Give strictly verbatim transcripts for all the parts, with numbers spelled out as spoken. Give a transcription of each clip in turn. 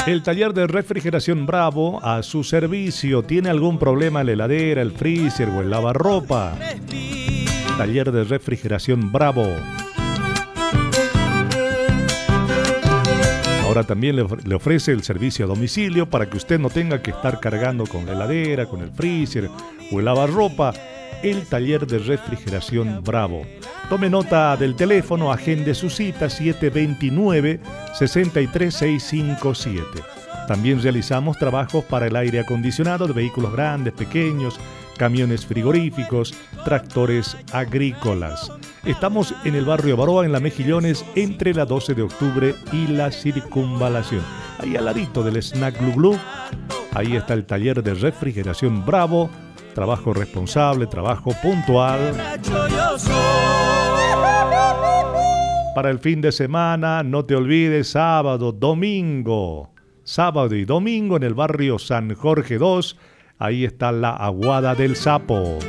El taller de refrigeración Bravo a su servicio. ¿Tiene algún problema en la heladera, el freezer o el lavarropa? Taller de refrigeración Bravo. Ahora también le, le ofrece el servicio a domicilio para que usted no tenga que estar cargando con la heladera, con el freezer o el lavarropa. El taller de refrigeración Bravo. Tome nota del teléfono, agende su cita siete dos nueve, seis tres seis cinco siete. También realizamos trabajos para el aire acondicionado de vehículos grandes, pequeños, camiones frigoríficos, tractores agrícolas. Estamos en el barrio Baroa, en la Mejillones, entre la doce de octubre y la Circunvalación. Ahí al ladito del Snack Glu Glu, ahí está el taller de refrigeración Bravo. Trabajo responsable, trabajo puntual. Para el fin de semana, no te olvides, sábado, domingo. Sábado y domingo en el barrio San Jorge dos. Ahí está la Aguada del Sapo.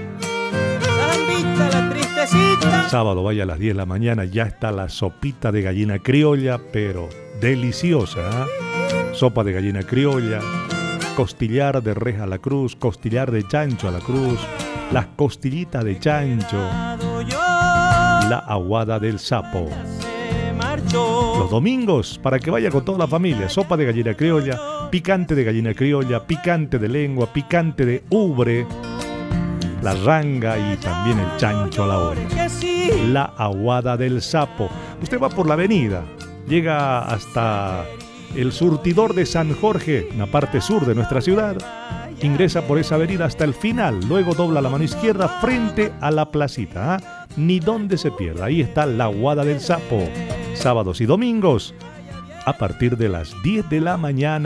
Sábado vaya a las diez de la mañana, ya está la sopita de gallina criolla, pero deliciosa, ¿eh? Sopa de gallina criolla, costillar de res a la cruz, costillar de chancho a la cruz, las costillitas de chancho, la Aguada del Sapo. Los domingos, para que vaya con toda la familia, sopa de gallina criolla, picante de gallina criolla, picante de lengua, picante de ubre, la ranga y también el chancho a la olla. La Aguada del Sapo. Usted va por la avenida, llega hasta el surtidor de San Jorge, en la parte sur de nuestra ciudad, ingresa por esa avenida hasta el final, luego dobla la mano izquierda frente a la placita, ¿eh? Ni donde se pierda, ahí está la Aguada del Sapo. Sábados y domingos, a partir de las diez de la mañana.